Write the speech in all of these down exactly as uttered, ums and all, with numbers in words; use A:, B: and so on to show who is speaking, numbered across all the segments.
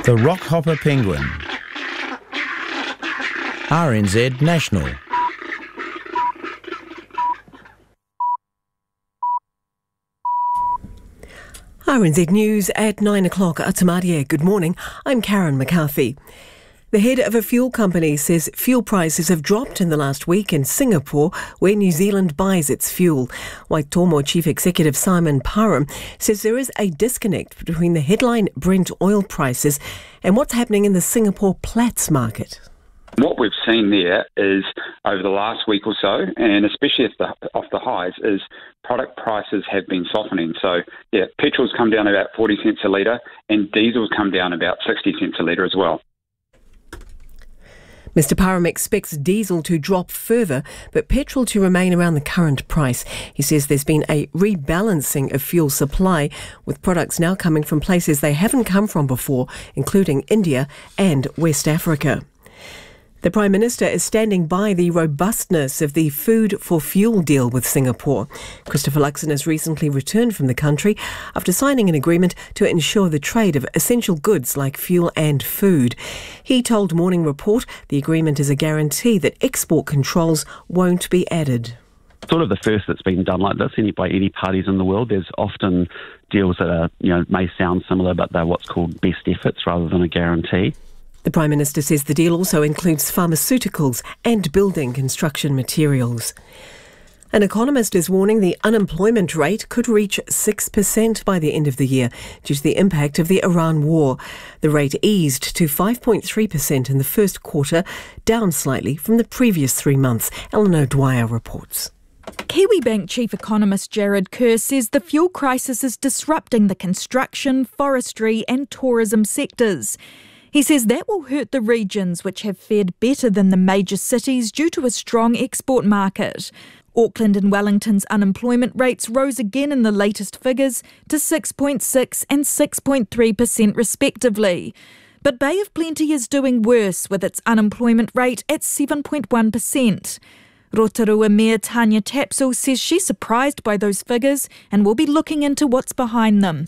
A: The Rockhopper Penguin. R N Z National.
B: R N Z News at nine o'clock. Atamadia, good morning. I'm Karen McCarthy. The head of a fuel company says fuel prices have dropped in the last week in Singapore, where New Zealand buys its fuel. Waitomo Chief Executive Simon Parham says there is a disconnect between the headline Brent oil prices and what's happening in the Singapore Platts market.
C: What we've seen there is, over the last week or so, and especially off the, off the highs, is product prices have been softening. So, yeah, petrol's come down about forty cents a litre and diesel's come down about sixty cents a litre as well.
B: Mister Parham expects diesel to drop further, but petrol to remain around the current price. He says there's been a rebalancing of fuel supply, with products now coming from places they haven't come from before, including India and West Africa. The Prime Minister is standing by the robustness of the Food for Fuel deal with Singapore. Christopher Luxon has recently returned from the country after signing an agreement to ensure the trade of essential goods like fuel and food. He told Morning Report the agreement is a guarantee that export controls won't be added.
D: Sort of the first that's been done like this any by any parties in the world. There's often deals that are, you know, may sound similar, but they're what's called best efforts rather than a guarantee.
B: The Prime Minister says the deal also includes pharmaceuticals and building construction materials. An economist is warning the unemployment rate could reach six percent by the end of the year due to the impact of the Iran war. The rate eased to five point three percent in the first quarter, down slightly from the previous three months. Eleanor Dwyer reports.
E: Kiwibank Chief Economist Jared Kerr says the fuel crisis is disrupting the construction, forestry and tourism sectors. He says that will hurt the regions which have fared better than the major cities due to a strong export market. Auckland and Wellington's unemployment rates rose again in the latest figures to six point six and six point three percent respectively. But Bay of Plenty is doing worse with its unemployment rate at seven point one percent. Rotorua Mayor Tanya Tapsell says she's surprised by those figures and will be looking into what's behind them.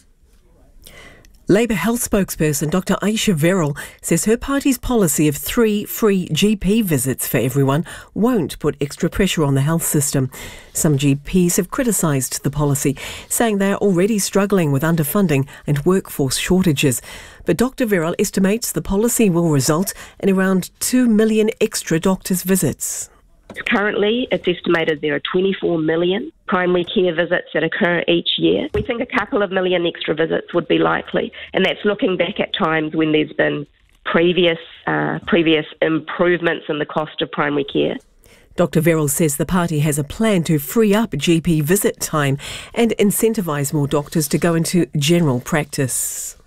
B: Labour Health spokesperson Doctor Aisha Verrill says her party's policy of three free G P visits for everyone won't put extra pressure on the health system. Some G Ps have criticised the policy, saying they are already struggling with underfunding and workforce shortages. But Doctor Verrill estimates the policy will result in around two million extra doctors' visits.
F: Currently, it's estimated there are twenty-four million primary care visits that occur each year. We think a couple of million extra visits would be likely, and that's looking back at times when there's been previous uh, previous improvements in the cost of primary care.
B: Doctor Verrill says the party has a plan to free up G P visit time and incentivise more doctors to go into general practice.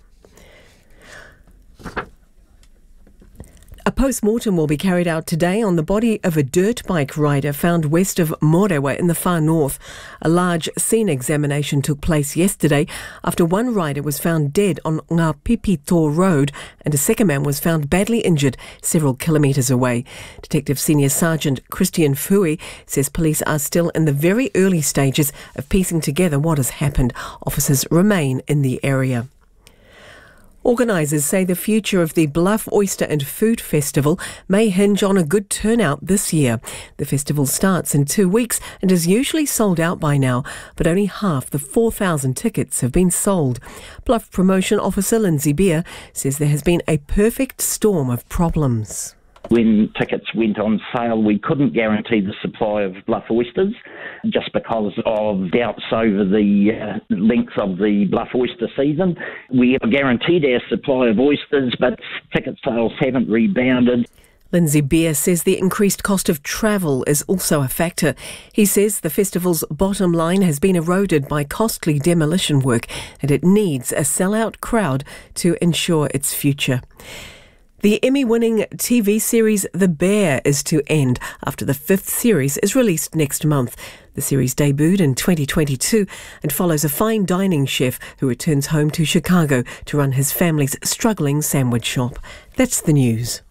B: A post-mortem will be carried out today on the body of a dirt bike rider found west of Morewa in the far north. A large scene examination took place yesterday after one rider was found dead on Ngapipito Road and a second man was found badly injured several kilometres away. Detective Senior Sergeant Christian Fui says police are still in the very early stages of piecing together what has happened. Officers remain in the area. Organisers say the future of the Bluff Oyster and Food Festival may hinge on a good turnout this year. The festival starts in two weeks and is usually sold out by now, but only half the four thousand tickets have been sold. Bluff Promotion Officer Lindsay Beer says there has been a perfect storm of problems.
G: When tickets went on sale, we couldn't guarantee the supply of bluff oysters just because of doubts over the uh, length of the bluff oyster season. We have guaranteed our supply of oysters, but ticket sales haven't rebounded.
B: Lindsay Beer says the increased cost of travel is also a factor. He says the festival's bottom line has been eroded by costly demolition work and it needs a sellout crowd to ensure its future. The Emmy-winning T V series The Bear is to end after the fifth series is released next month. The series debuted in twenty twenty-two and follows a fine dining chef who returns home to Chicago to run his family's struggling sandwich shop. That's the news.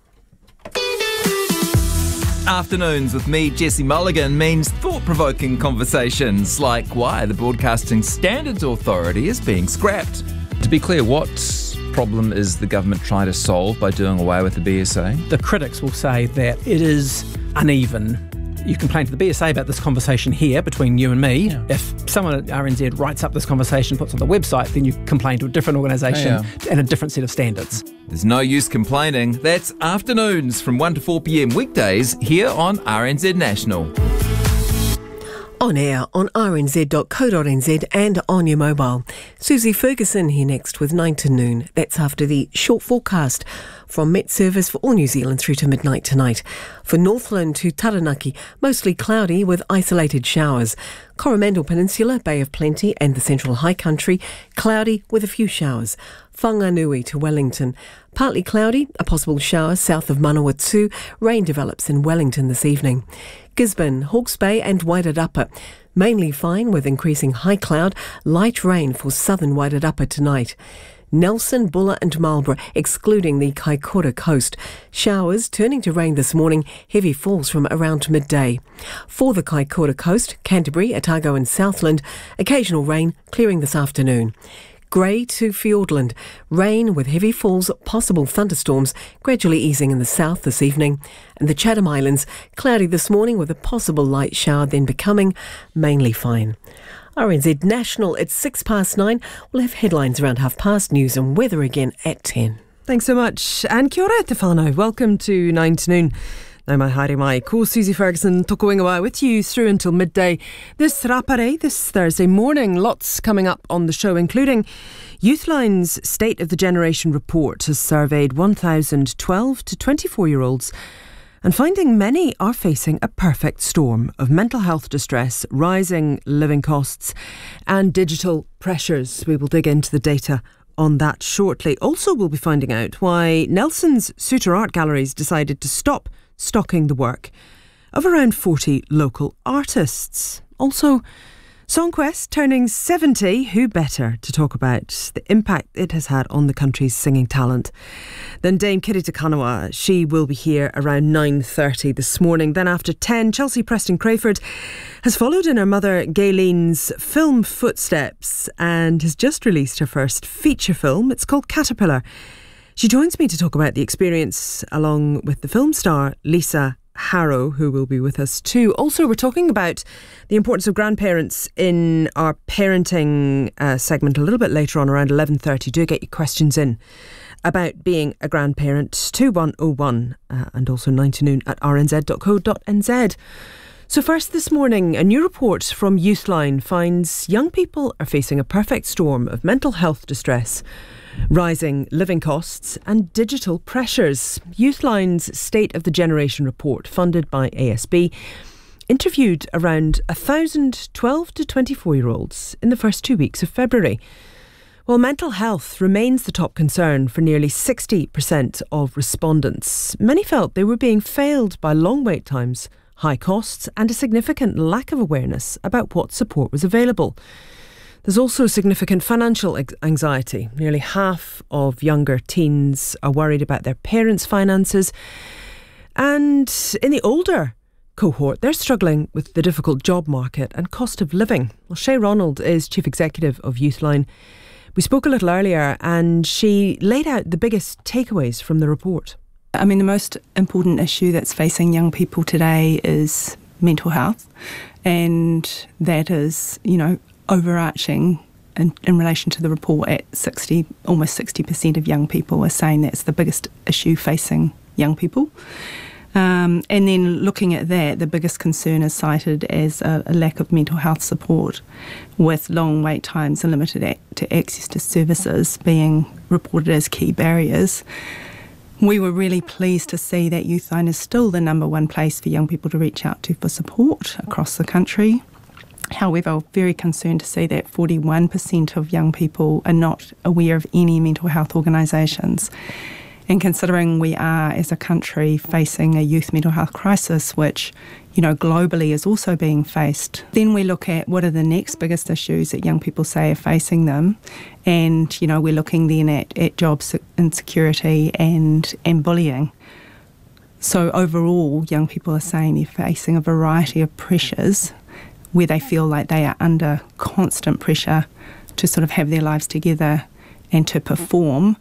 H: Afternoons with me, Jesse Mulligan, means thought-provoking conversations like why the Broadcasting Standards Authority is being scrapped.
I: To be clear, what
H: problem is the government trying to solve by doing away with the B S A?
I: The critics will say that it is uneven. You complain to the B S A about this conversation here between you and me. Yeah. If someone at R N Z writes up this conversation, puts it on the website, then you complain to a different organisation
H: yeah.
I: and a different set of standards.
H: There's no use complaining. That's afternoons from one to four p.m. weekdays here on R N Z National.
B: On air on r n z dot co dot n z and on your mobile. Susie Ferguson here next with nine to noon. That's after the short forecast from Met Service for all New Zealand through to midnight tonight. For Northland to Taranaki, mostly cloudy with isolated showers. Coromandel Peninsula, Bay of Plenty and the Central High Country, cloudy with a few showers. Whanganui to Wellington, partly cloudy, a possible shower south of Manawatu. Rain develops in Wellington this evening. Gisborne, Hawke's Bay and Wairarapa, mainly fine with increasing high cloud, light rain for southern Wairarapa tonight. Nelson, Buller and Marlborough, excluding the Kaikoura coast. Showers turning to rain this morning, heavy falls from around midday. For the Kaikoura coast, Canterbury, Otago and Southland, occasional rain clearing this afternoon. Grey to Fiordland, rain with heavy falls, possible thunderstorms gradually easing in the south this evening. And the Chatham Islands, cloudy this morning with a possible light shower, then becoming mainly fine. R N Z National at six past nine. We'll have headlines around half past, news and weather again at ten.
J: Thanks so much. And kia ora te whānau. Welcome to nine to noon. Nau mai haere mai, ko Susie Ferguson toko ingoa with you through until midday. This rapare, this Thursday morning, lots coming up on the show, including Youthline's State of the Generation report has surveyed one thousand twelve to twenty-four-year-olds and finding many are facing a perfect storm of mental health distress, rising living costs and digital pressures. We will dig into the data on that shortly. Also, we'll be finding out why Nelson's Suter Art Galleries decided to stop stocking the work of around forty local artists. Also, Songquest turning seventy, who better to talk about the impact it has had on the country's singing talent than Dame Kirita Kanawa. She will be here around nine thirty this morning. Then after ten, Chelsea Preston Crayford has followed in her mother Gayleen's film footsteps and has just released her first feature film. It's called Caterpillar. She joins me to talk about the experience along with the film star Lisa Harrow, who will be with us too. Also, we're talking about the importance of grandparents in our parenting uh, segment a little bit later on, around eleven thirty. Do get your questions in about being a grandparent to one oh one uh, and also nine to noon at r n z dot co dot n z. So first this morning, a new report from Youthline finds young people are facing a perfect storm of mental health distress, rising living costs and digital pressures. Youthline's State of the Generation report, funded by A S B, interviewed around one thousand twelve to twenty-four-year-olds in the first two weeks of February. While mental health remains the top concern for nearly sixty percent of respondents, many felt they were being failed by long wait times, high costs and a significant lack of awareness about what support was available. There's also significant financial anxiety. Nearly half of younger teens are worried about their parents' finances. And in the older cohort, they're struggling with the difficult job market and cost of living. Well, Shay Ronald is Chief Executive of Youthline. We spoke a little earlier and she laid out the biggest takeaways from the report.
K: I mean, the most important issue that's facing young people today is mental health. And that is, you know, overarching in, in relation to the report at sixty, almost sixty percent of young people are saying that's the biggest issue facing young people. Um, and then looking at that, the biggest concern is cited as a, a lack of mental health support, with long wait times and limited ac- to access to services being reported as key barriers. We were really pleased to see that Youthline is still the number one place for young people to reach out to for support across the country. However, very concerned to see that forty-one percent of young people are not aware of any mental health organisations. And considering we are, as a country, facing a youth mental health crisis, which, you know, globally is also being faced, then we look at what are the next biggest issues that young people say are facing them. And, you know, we're looking then at, at job insecurity and, and bullying. So overall, young people are saying they're facing a variety of pressures where they feel like they are under constant pressure to sort of have their lives together and to perform,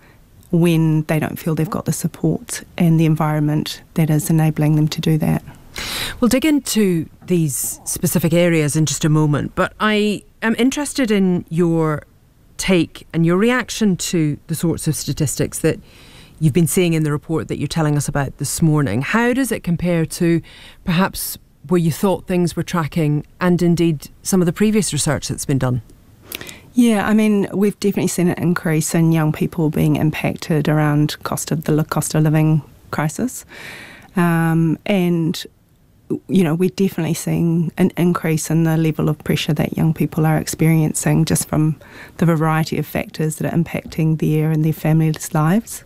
K: when they don't feel they've got the support and the environment that is enabling them to do that.
J: We'll dig into these specific areas in just a moment, but I am interested in your take and your reaction to the sorts of statistics that you've been seeing in the report that you're telling us about this morning. How does it compare to perhaps where you thought things were tracking and indeed some of the previous research that's been done?
K: Yeah, I mean, we've definitely seen an increase in young people being impacted around cost of the cost of living crisis. Um, and, you know, we're definitely seeing an increase in the level of pressure that young people are experiencing just from the variety of factors that are impacting their and their families' lives.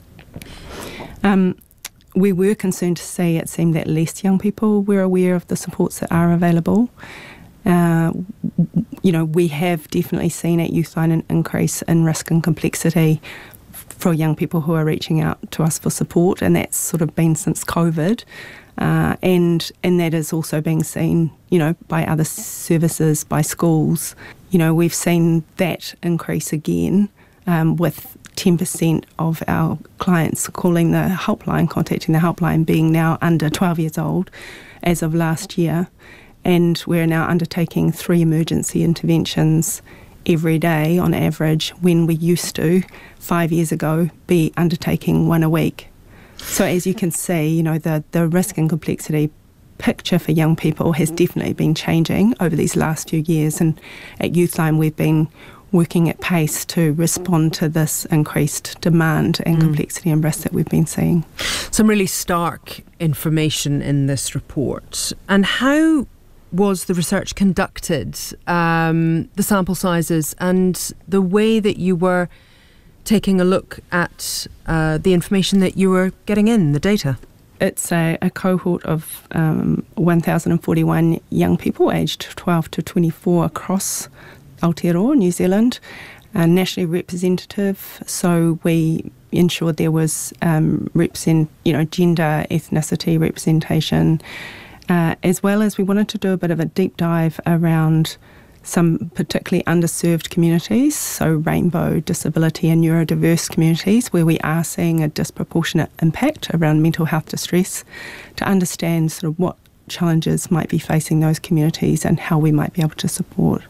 K: Um, we were concerned to see it seemed that less young people were aware of the supports that are available. Uh, you know, we have definitely seen at Youthline an increase in risk and complexity for young people who are reaching out to us for support, and that's sort of been since COVID. Uh, and and that is also being seen, you know, by other services, by schools. You know, we've seen that increase again um, with ten percent of our clients calling the helpline, contacting the helpline, being now under twelve years old as of last year. And we're now undertaking three emergency interventions every day on average, when we used to, five years ago, be undertaking one a week. So as you can see, you know, the, the risk and complexity picture for young people has definitely been changing over these last few years. And at Youthline, we've been working at pace to respond to this increased demand and mm. complexity and risk that we've been seeing.
J: Some really stark information in this report. And how was the research conducted, um, the sample sizes and the way that you were taking a look at uh, the information that you were getting in, the data?
K: It's a, a cohort of um, one thousand forty-one young people aged twelve to twenty-four across Aotearoa, New Zealand, uh, nationally representative. So we ensured there was um, represent, you know, gender, ethnicity representation, uh, as well as we wanted to do a bit of a deep dive around some particularly underserved communities, so rainbow, disability and neurodiverse communities, where we are seeing a disproportionate impact around mental health distress, to understand sort of what challenges might be facing those communities and how we might be able to support.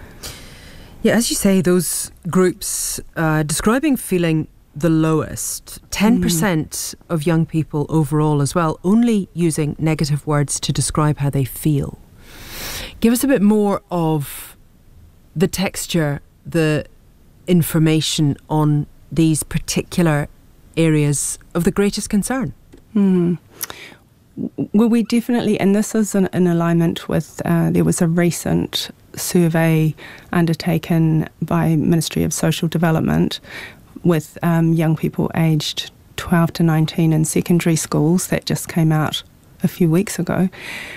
J: Yeah, as you say, those groups uh, describing feeling the lowest, ten percent mm. of young people overall as well, only using negative words to describe how they feel. Give us a bit more of the texture, the information on these particular areas of the greatest concern.
K: Mm. Well, we definitely, and this is in, in alignment with, uh, there was a recent survey undertaken by Ministry of Social Development with um, young people aged twelve to nineteen in secondary schools that just came out a few weeks ago.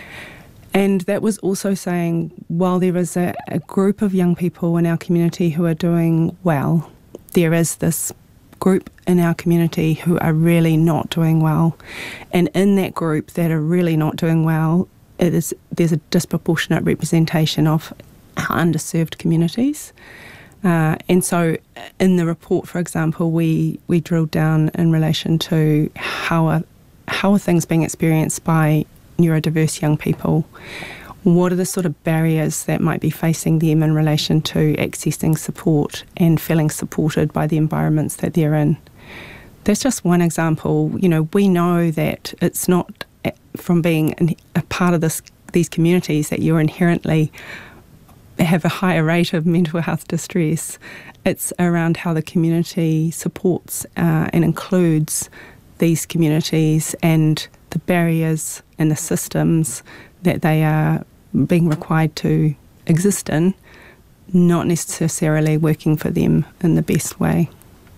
K: And that was also saying, while there is a, a group of young people in our community who are doing well, there is this group in our community who are really not doing well. And in that group that are really not doing well, it is there's a disproportionate representation of our underserved communities. Uh, and so in the report, for example, we, we drilled down in relation to how are, how are things being experienced by neurodiverse young people. What are the sort of barriers that might be facing them in relation to accessing support and feeling supported by the environments that they're in? That's just one example. You know, we know that it's not from being a part of this these communities that you're inherently have a higher rate of mental health distress. It's around how the community supports uh, and includes these communities and the barriers and the systems that they are being required to exist in, not necessarily working for them in the best way.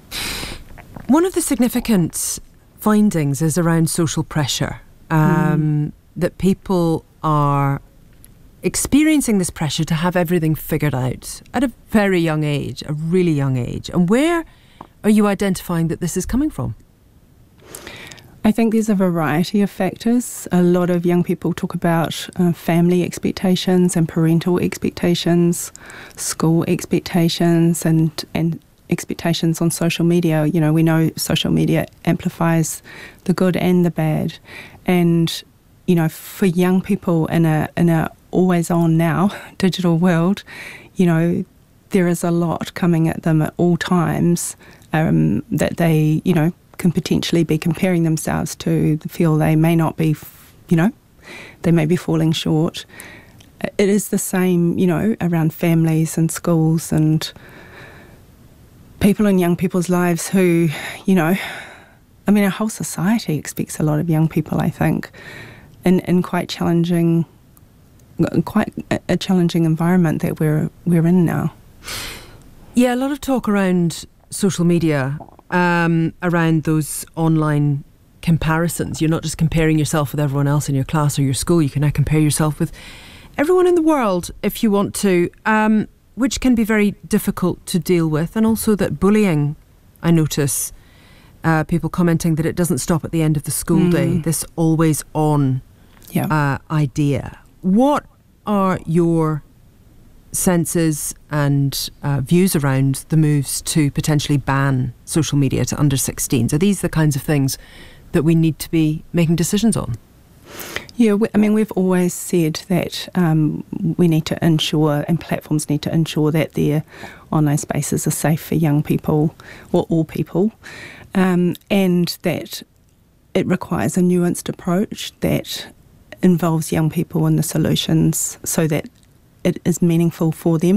K: One
J: of the significant findings is around social pressure, um, mm. that people are experiencing this pressure to have everything figured out at a very young age, a really young age. And where are you identifying that this is coming from?
K: I think there's a variety of factors. A lot of young people talk about uh, family expectations and parental expectations, school expectations, and and expectations on social media. You know, we know social media amplifies the good and the bad. And, you know, for young people in a in a always on now digital world, you know, there is a lot coming at them at all times um, that they, you know, can potentially be comparing themselves to, feel they may not be, you know, they may be falling short. It is the same, you know, around families and schools and people in young people's lives who, you know, I mean, our whole society expects a lot of young people, I think, in, in quite challenging, quite a challenging environment that we're we're in now.
J: Yeah, a lot of talk around social media, um, around those online comparisons. You're not just comparing yourself with everyone else in your class or your school. You can now compare yourself with everyone in the world if you want to, um, which can be very difficult to deal with. And also that bullying, I notice uh, people commenting that it doesn't stop at the end of the school mm. day, this always on
K: yeah.
J: uh, idea. What are your senses and uh, views around the moves to potentially ban social media to under sixteens? Are these the kinds of things that we need to be making decisions on?
K: Yeah, we, I mean, we've always said that um, we need to ensure, and platforms need to ensure, that their online spaces are safe for young people, or all people, um, and that it requires a nuanced approach that involves young people in the solutions so that it is meaningful for them.